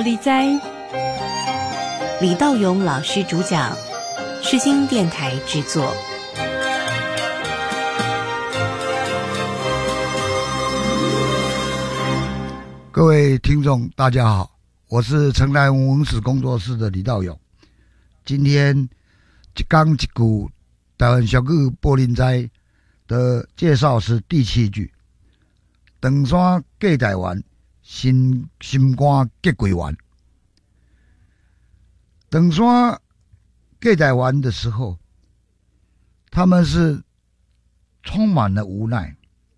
你知？ 李道勇老师主讲，世新电台制作。 各位听众大家好，我是城南文史工作室的李道勇。今天一讲一句台湾俗语柏林斋的介绍是第7句，长山过台湾，心肝结鬼丸。长山过台湾的时候，他们是充满了无奈，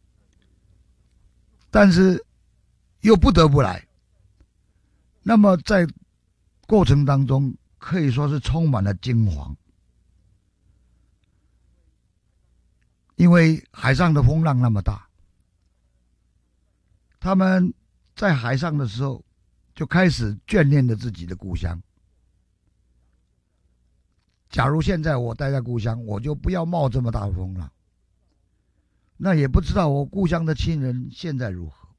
但是又不得不来。那么在过程当中可以说是充满了惊惶，因为海上的风浪那么大，他们在海上的时候就开始眷恋着自己的故乡。假如现在我待在故乡，我就不要冒这么大的风浪，那也不知道我故乡的亲人现在如何。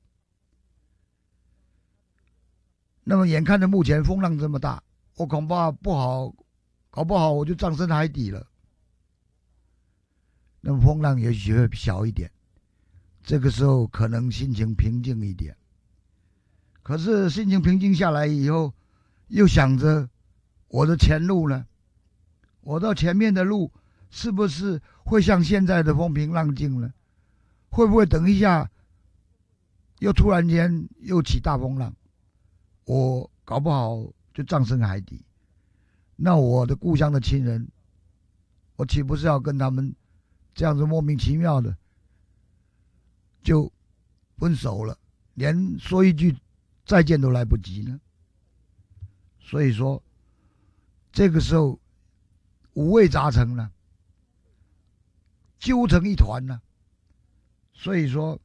那么眼看着目前风浪这么大，我恐怕搞不好我就葬身海底了。那么风浪也许会小一点，这个时候可能心情平静一点。可是心情平静下来以后，又想着我的前路呢？我到前面的路是不是会像现在的风平浪静呢？会不会等一下又突然间又起大风浪？我搞不好就葬身海底，那我的故乡的亲人，我岂不是要跟他们这样子莫名其妙的就分手了，连说一句再见都来不及呢？所以说这个时候五味杂陈了，揪成一团了。所以说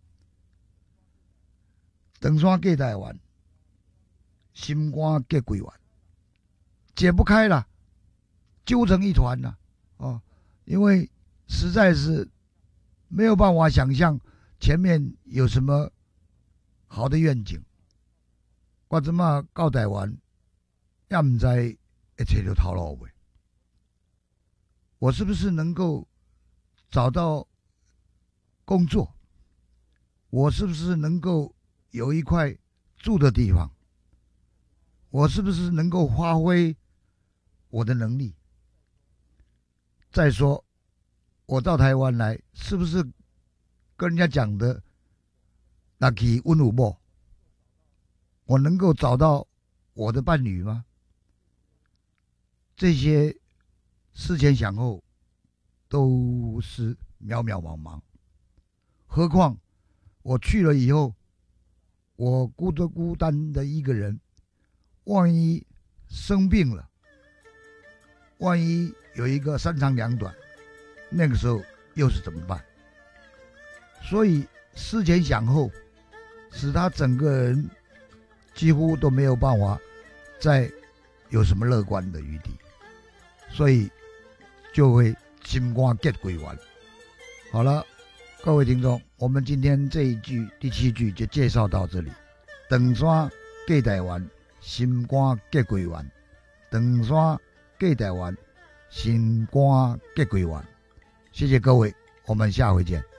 长山过台湾，心肝结鬼丸，解不开了，揪成一团了因为实在是没有办法想象前面有什么好的愿景。我怎么到台湾也不知会找到头路未？我是不是能够找到工作？我是不是能够有一块住的地方？我是不是能够发挥我的能力？再说我到台湾来，是不是跟人家讲的那去温有某，我能够找到我的伴侣吗？这些思前想后都是渺渺茫茫，何况我去了以后，我孤单的一个人，万一生病了，万一有一个3长2短，那个时候又是怎么办？所以思前想后，使他整个人几乎都没有办法再有什么乐观的余地，所以就会心肝结鬼丸。好了，各位听众，我们今天这一句第7句就介绍到这里。长山过台湾，心肝结鬼丸。长山过台湾，心肝结鬼丸。谢谢各位，我们下回见。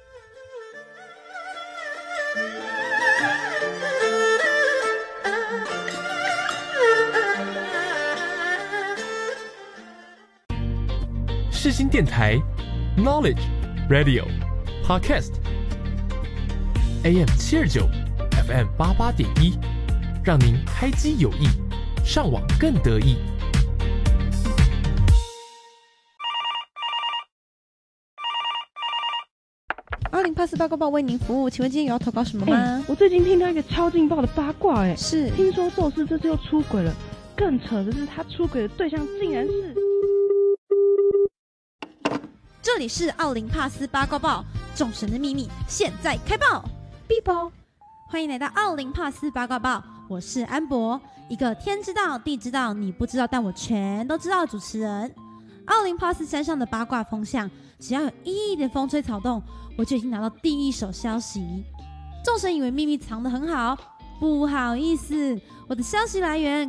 世新电台 Knowledge Radio Podcast AM 729 FM 88.1，让您开机有益，上网更得意。 208八卦报为您服务，请问今天有要投稿什么吗？ 我最近听到一个超劲爆的八卦， 是听说宙斯这次又出轨了，更扯的是他出轨的对象竟然是…… 这里是奥林帕斯八卦报，众神的秘密现在开爆！ 必报， 欢迎来到奥林帕斯八卦报，我是安博，一个天知道地知道你不知道但我全都知道的主持人。奥林帕斯山上的八卦风向，只要有一点风吹草动，我就已经拿到第一手消息。众神以为秘密藏得很好，不好意思，我的消息来源